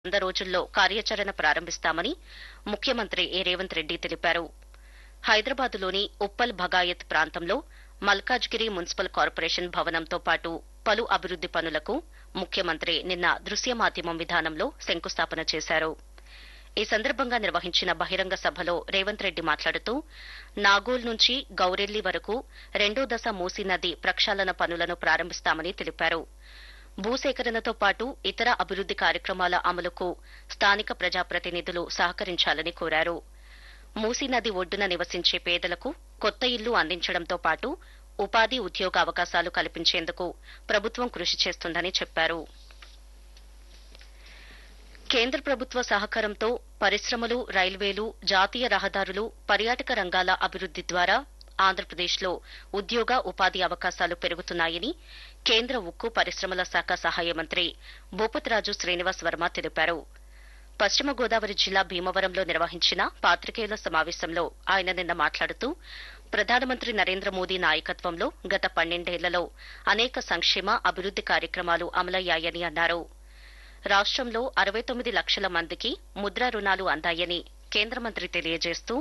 100 రోజుల్లో కార్యాచరణ ప్రారంభిస్తామని ముఖ్యమంత్రి రేవంత్ రెడ్డి తెలిపారు. హైదరాబాద్లోని ఉప్పల్ భగాయత్ ప్రాంతంలో మల్కాజ్గిరి మున్సిపల్ కార్పొరేషన్ భవనంతో పాటు పలు అభివృద్ది పనులకు ముఖ్యమంత్రి నిన్న దృశ్య మాధ్యమం విధానంలో శంకుస్థాపన చేశారు. ఈ సందర్భంగా నిర్వహించిన బహిరంగ సభలో రేవంత్ రెడ్డి మాట్లాడుతూ నాగోల్ నుంచి గౌరెల్లి వరకు రెండో దశ మూసీ నది ప్రక్షాళన పనులను ప్రారంభిస్తామని తెలిపారు. భూసేకరణతో పాటు ఇతర అభివృద్ది కార్యక్రమాల అమలుకు స్థానిక ప్రజాప్రతినిధులు సహకరించాలని కోరారు. మూసీ నది ఒడ్డున నివసించే పేదలకు కొత్త ఇల్లు అందించడంతో పాటు ఉపాధి ఉద్యోగ అవకాశాలు కల్పించేందుకు ప్రభుత్వం కృషి చేస్తుందని చెప్పారు. కేంద్ర ప్రభుత్వ సహకారంతో పరిశ్రమలు, రైల్వేలు, జాతీయ రహదారులు, పర్యాటక రంగాల అభివృద్ది ద్వారా ఆంధ్రప్రదేశ్లో ఉద్యోగ ఉపాధి అవకాశాలు పెరుగుతున్నాయని కేంద్ర ఉక్కు పరిశ్రమల శాఖ సహాయ మంత్రి భూపతిరాజు శ్రీనివాస్ వర్మ తెలిపారు. పశ్చిమ గోదావరి జిల్లా భీమవరంలో నిర్వహించిన పాత్రికేయుల సమావేశంలో ఆయన నిన్న మాట్లాడుతూ ప్రధానమంత్రి నరేంద్ర మోదీ నాయకత్వంలో గత 12 ఏళ్లలో అనేక సంక్షేమ అభివృద్ది కార్యక్రమాలు అమలయ్యాయని అన్నారు. రాష్టంలో 69 లక్షల మందికి ముద్రా రుణాలు అందాయని కేంద్ర మంత్రి తెలియజేస్తూ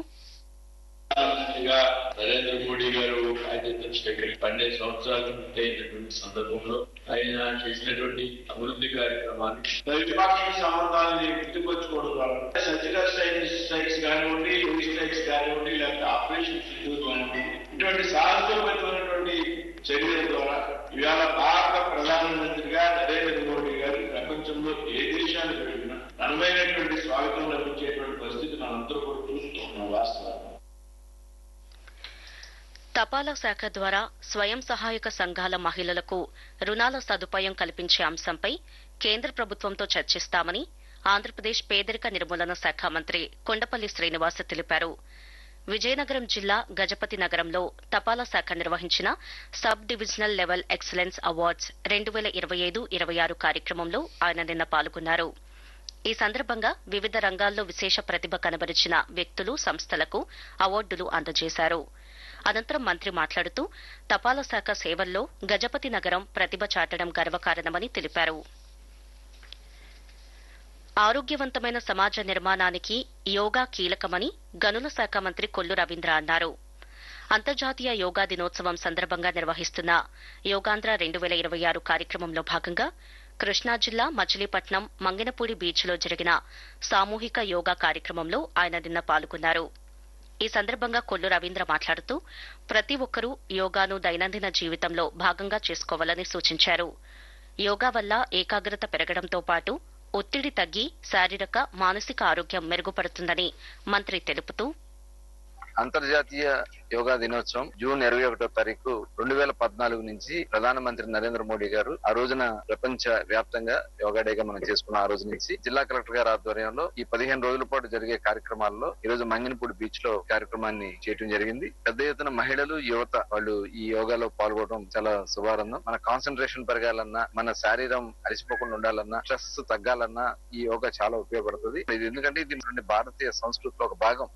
నరేంద్ర మోడీ గారు ఆయన 12 సంవత్సరాలు పూర్తయినటువంటి సందర్భంలో ఆయన చేసినటువంటి అభివృద్ధి కార్యక్రమాన్ని ద్వైపాక్షిక సంబంధాలని గుర్తుపరచుకోవడం ద్వారా సర్జికల్ స్ట్రైక్స్ కానివ్వండి, స్ట్రైక్స్ కానివ్వండి, లేకపోతే ఆపరేషన్ సింధూర్ కానివ్వండి, ఇటువంటి సాహసోపేతమైనటువంటి చర్యల ద్వారా ఇవాళ భారత ప్రధానమంత్రిగా నరేంద్ర మోడీ గారు ప్రపంచంలో ఏ దేశానికి వెళ్ళినా అనువైనటువంటి స్వాగతం లభించేటువంటి పరిస్థితి మనందరూ కూడా చూస్తున్నాం. వాస్తవాన్ని తపాలా శాఖ ద్వారా స్వయం సహాయక సంఘాల మహిళలకు రుణాల సదుపాయం కల్పించే అంశంపై కేంద్ర ప్రభుత్వంతో చర్చిస్తామని ఆంధ్రప్రదేశ్ పేదరిక నిర్మూలన శాఖ మంత్రి కొండపల్లి శ్రీనివాస్ తెలిపారు. విజయనగరం జిల్లా గజపతి నగరంలో తపాలా శాఖ నిర్వహించిన sub divisional level excellence awards 2025-26 కార్యక్రమంలో ఆయన నిన్న పాల్గొన్నారు. ఈ సందర్భంగా వివిధ రంగాల్లో విశేష ప్రతిభ కనబరిచిన వ్యక్తులు, సంస్థలకు అవార్డులు అందజేశారు. అనంతరం మంత్రి మాట్లాడుతూ తపాలా శాఖ సేవల్లో గజపతి నగరం ప్రతిభ చాటడం గర్వకారణమని తెలిపారు. ఆరోగ్యవంతమైన సమాజ నిర్మాణానికి యోగా కీలకమని గనుల శాఖ మంత్రి కొల్లు రవీంద్ర అన్నారు. అంతర్జాతీయ యోగా దినోత్సవం సందర్భంగా నిర్వహిస్తున్న యోగాంధ్ర 2026 కార్యక్రమంలో భాగంగా కృష్ణా జిల్లా మచిలీపట్నం మంగినపూడి బీచ్లో జరిగిన సామూహిక యోగా కార్యక్రమంలో ఆయన నిన్న పాల్గొన్నారు. ఈ సందర్భంగా కొల్లు రవీంద్ర మాట్లాడుతూ ప్రతి ఒక్కరూ యోగాను దైనందిన జీవితంలో భాగంగా చేసుకోవాలని సూచించారు. యోగా వల్ల ఏకాగ్రత పెరగడంతో పాటు ఒత్తిడి తగ్గి శారీరక, మానసిక ఆరోగ్యం మెరుగుపడుతుందని మంత్రి తెలుపుతూ అంతర్జాతీయ యోగా దినోత్సవం జూన్ 21వ తారీఖు 2014 నుంచి ప్రధానమంత్రి నరేంద్ర మోడీ గారు ఆ రోజున ప్రపంచ వ్యాప్తంగా యోగా డేగా మనం చేసుకున్న ఆ రోజు నుంచి జిల్లా కలెక్టర్ గారి ఆధ్వర్యంలో ఈ 15 రోజుల పాటు జరిగే కార్యక్రమాల్లో ఈ రోజు మంగినపూడి బీచ్ లో కార్యక్రమాన్ని చేయడం జరిగింది. పెద్ద ఎత్తున మహిళలు, యువత వాళ్ళు ఈ యోగాలో పాల్గొనడం చాలా శుభారంభం. మన కాన్సన్ట్రేషన్ పెరగాలన్నా, మన శరీరం అలసిపోకుండా ఉండాలన్నా, స్ట్రెస్ తగ్గాలన్నా ఈ యోగా చాలా ఉపయోగపడుతుంది. ఇది ఎందుకంటే ఇది భారతీయ సంస్కృతిలో ఒక భాగం.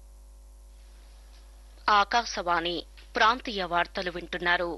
ఆకాశవాణి ప్రాంతీయ వార్తలు వింటున్నారు.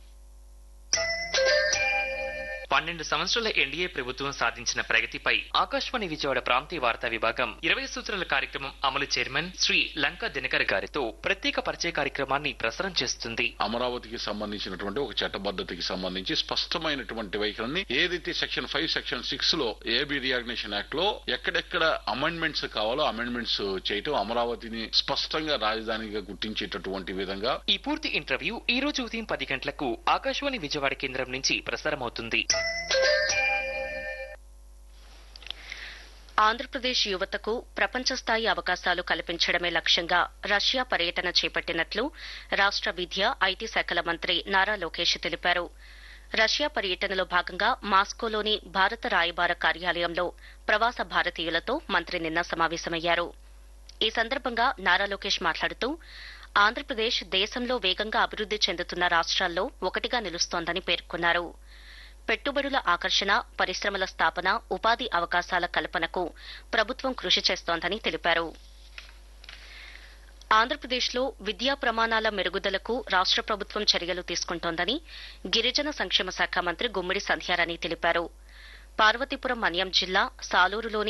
12 సంవత్సరాల ఎన్డీఏ ప్రభుత్వం సాధించిన ప్రగతిపై ఆకాశవాణి విజయవాడ ప్రాంతీయ వార్తా విభాగం 20 సూత్రాల కార్యక్రమం అమలు చైర్మన్ శ్రీ లంకా దినకర్ గారితో ప్రత్యేక పరిచయ కార్యక్రమాన్ని ప్రసారం చేస్తుంది. అమరావతికి సంబంధించినటువంటి ఒక చట్టబద్ధతకి సంబంధించి స్పష్టమైనటువంటి వైఖరిని ఏదైతే సెక్షన్ 5, సెక్షన్ 6 లో ఏబీ రియాగ్నేషన్ యాక్ట్ లో ఎక్కడెక్కడ అమెండ్మెంట్స్ కావాలో అమెండ్మెంట్స్ చేయటం, అమరావతిని స్పష్టంగా రాజధానిగా గుర్తించేటటువంటి విధంగా. ఈ పూర్తి ఇంటర్వ్యూ ఈ రోజు ఉదయం 10 గంటలకు ఆకాశవాణి విజయవాడ కేంద్రం నుంచి ప్రసారమవుతుంది. ఆంధ్రప్రదేశ్ యువతకు ప్రపంచ స్థాయి అవకాశాలు కల్పించడమే లక్ష్యంగా రష్యా పర్యటన చేపట్టినట్లు రాష్ట విద్య, ఐటీ శాఖల మంత్రి నారా లోకేష్ తెలిపారు. రష్యా పర్యటనలో భాగంగా మాస్కోలోని భారత రాయబార కార్యాలయంలో ప్రవాస భారతీయులతో మంత్రి నిన్న సమావేశమయ్యారు. ఈ సందర్భంగా నారా లోకేష్ మాట్లాడుతూ ఆంధ్రప్రదేశ్ దేశంలో వేగంగా అభివృద్ది చెందుతున్న రాష్ట్రాల్లో ఒకటిగా నిలుస్తోందని పేర్కొన్నారు. పెట్టుబడుల ఆకర్షణ, పరిశ్రమల స్థాపన, ఉపాధి అవకాశాల కల్పనకు ప్రభుత్వం కృషి చేస్తోందని తెలిపారు. ఆంధ్రప్రదేశ్లో విద్యా ప్రమాణాల మెరుగుదలకు రాష్ట ప్రభుత్వం చర్యలు తీసుకుంటోందని గిరిజన సంక్షేమ శాఖ మంత్రి గుమ్మిడి సంధ్యారాణి తెలిపారు. పార్వతీపురం మన్యం జిల్లా సాలూరులోని